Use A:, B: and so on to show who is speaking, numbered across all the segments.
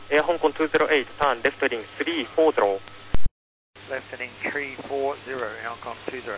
A: Air Hong Kong 208, turn left heading 340.
B: Left heading 340, Air Hong Kong 208.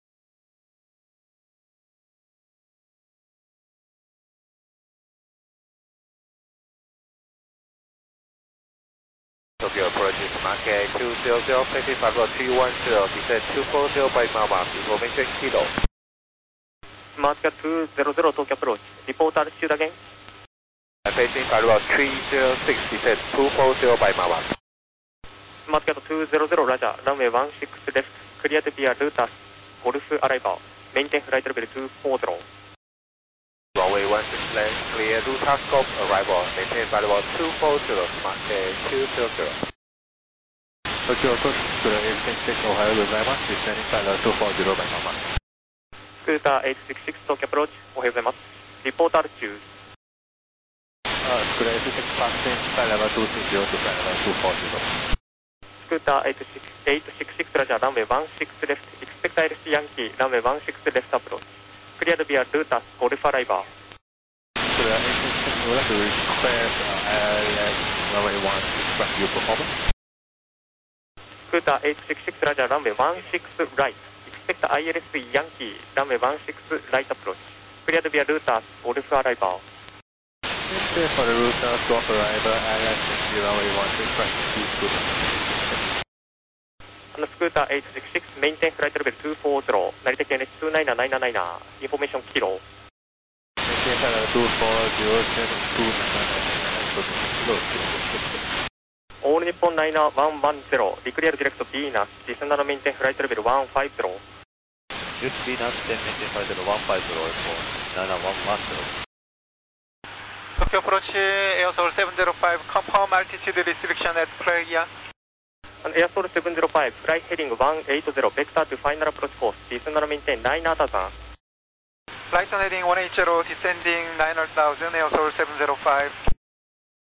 C: Tokyo approaches market 200, taxi 5310, descent 240 by Mama, information kilo.
A: Market 200, Tokyo approach. Report altitude again.
C: Facing 5306, descent 240 by Mama.
A: Market 200, Roger, runway 16 left, cleared via Lutas, Golf arrival. Maintain flight level 240.
C: Runway 16 left, clear Lutas Golf arrival, maintain flight level 240, market 200.
D: Tokyo approach, Scooter 866, Ohio Lima, descending flight level 240 by Mama.
A: Scooter 866, Tokyo approach. おはようございます。Report altitude.
D: Scooter 866, passing flight level 220 to flight level 240.
A: Scooter 866, Roger, runway 16 left, expect ILC Yankee, runway 16 left approach. Cleared via Lutas, Golf arrival.
D: Scooter 866, would like to request ILS runway 16 from your performance.
A: Scooter 866, Roger, runway 16 right. Expect ILS Yankee, runway 16 right approach. Cleared via Lutas, Golf arrival.
D: For the Lutas Golf arrival, ILS Yankee runway 16 from Scooter.
A: Scooter 866, maintain flight level 240, Narita KNH 29999, information kilo.
D: Maintain flight level 240, KNH 29999,
A: All Nippon Niner 110, declare direct Venus, descend and maintain flight level 150.
D: This Venus, then maintain flight level 150 for Niner 110.
E: Tokyo approach, Air Seoul 705, confirm altitude restriction at Praia.
A: Air Seoul 705, flight heading 180, vector to final approach course, descend and maintain 9,000.
E: Flight heading 180, descending 9,000, Air Seoul 705.